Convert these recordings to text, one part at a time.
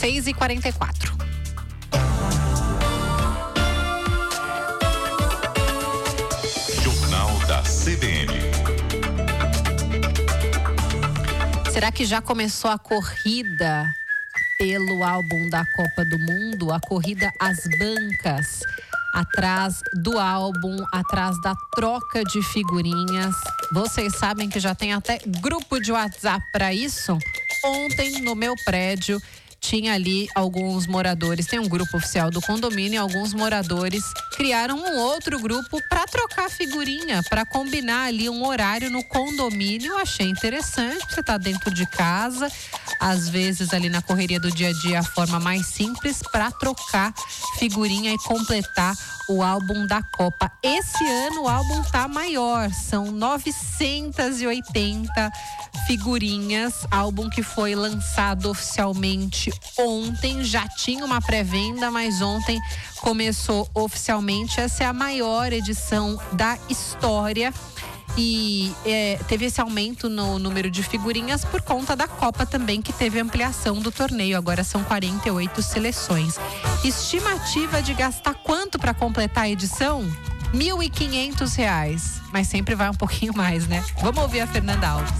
6h44. Jornal da CBN. Será que já começou a corrida pelo álbum da Copa do Mundo? A corrida às bancas, atrás do álbum, atrás da troca de figurinhas. Vocês sabem que já tem até grupo de WhatsApp para isso? Ontem, no meu prédio, tinha ali alguns moradores, tem um grupo oficial do condomínio, e alguns moradores criaram um outro grupo para trocar figurinha, para combinar ali um horário no condomínio. Eu achei interessante, você tá dentro de casa, às vezes ali na correria do dia a dia, a forma mais simples para trocar figurinha e completar o álbum da Copa. Esse ano o álbum tá maior, são 980 figurinhas, álbum que foi lançado oficialmente ontem, já tinha uma pré-venda, mas ontem começou oficialmente. Essa é a maior edição da história e teve esse aumento no número de figurinhas por conta da Copa também, que teve ampliação do torneio, agora são 48 seleções. Estimativa de gastar quanto para completar a edição? R$1.500, mas sempre vai um pouquinho mais, né? Vamos ouvir a Fernanda Alves.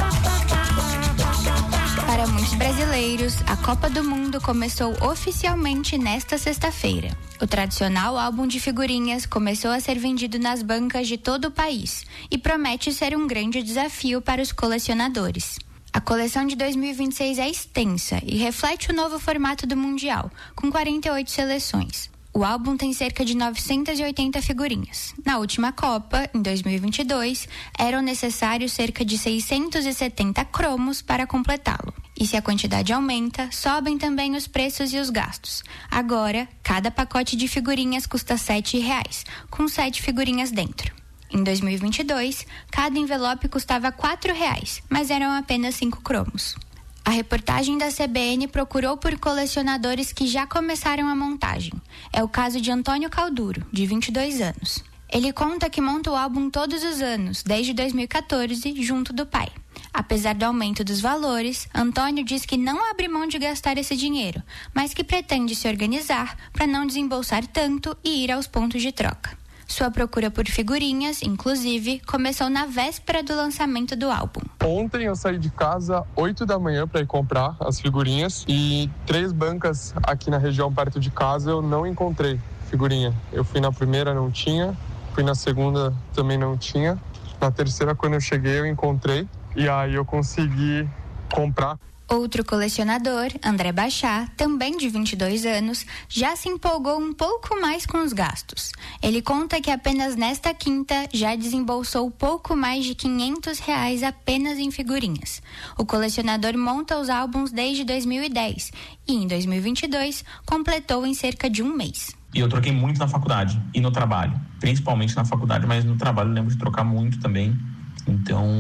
Para muitos brasileiros, a Copa do Mundo começou oficialmente nesta sexta-feira. O tradicional álbum de figurinhas começou a ser vendido nas bancas de todo o país e promete ser um grande desafio para os colecionadores. A coleção de 2026 é extensa e reflete o novo formato do Mundial, com 48 seleções. O álbum tem cerca de 980 figurinhas. Na última Copa, em 2022, eram necessários cerca de 670 cromos para completá-lo. E se a quantidade aumenta, sobem também os preços e os gastos. Agora, cada pacote de figurinhas custa R$7, com 7 figurinhas dentro. Em 2022, cada envelope custava R$4, mas eram apenas 5 cromos. A reportagem da CBN procurou por colecionadores que já começaram a montagem. É o caso de Antônio Calduro, de 22 anos. Ele conta que monta o álbum todos os anos, desde 2014, junto do pai. Apesar do aumento dos valores, Antônio diz que não abre mão de gastar esse dinheiro, mas que pretende se organizar para não desembolsar tanto e ir aos pontos de troca. Sua procura por figurinhas, inclusive, começou na véspera do lançamento do álbum. Ontem eu saí de casa 8 da manhã para ir comprar as figurinhas e 3 bancas aqui na região perto de casa eu não encontrei figurinha. Eu fui na primeira, não tinha, fui na segunda, também não tinha. Na terceira, quando eu cheguei, eu encontrei e aí eu consegui comprar. Outro colecionador, André Bachá, também de 22 anos, já se empolgou um pouco mais com os gastos. Ele conta que apenas nesta quinta já desembolsou pouco mais de R$500 apenas em figurinhas. O colecionador monta os álbuns desde 2010 e em 2022 completou em cerca de um mês. E eu troquei muito na faculdade e no trabalho, principalmente na faculdade, mas no trabalho eu lembro de trocar muito também. Então,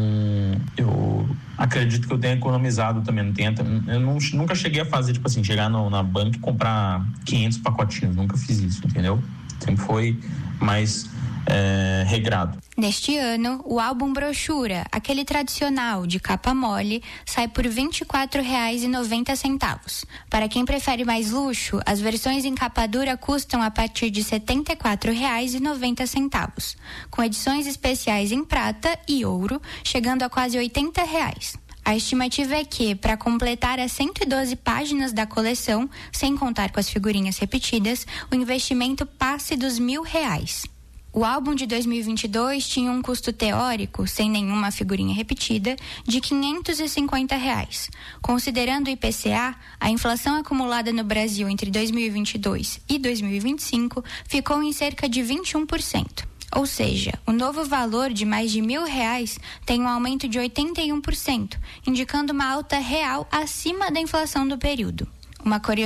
eu acredito que eu tenha economizado também no tempo. Eu nunca cheguei a fazer, tipo assim, chegar na banca e comprar 500 pacotinhos. Nunca fiz isso, entendeu? Sempre foi mais regrado. Neste ano, o álbum brochura, aquele tradicional de capa mole, sai por R$24,90. Para quem prefere mais luxo, as versões em capa dura custam a partir de R$74,90, com edições especiais em prata e ouro, chegando a quase R$80. A estimativa é que, para completar as 112 páginas da coleção, sem contar com as figurinhas repetidas, o investimento passe dos R$1.000. O álbum de 2022 tinha um custo teórico, sem nenhuma figurinha repetida, de R$550. Considerando o IPCA, a inflação acumulada no Brasil entre 2022 e 2025 ficou em cerca de 21%. Ou seja, o novo valor de mais de R$1.000 tem um aumento de 81%, indicando uma alta real acima da inflação do período. Uma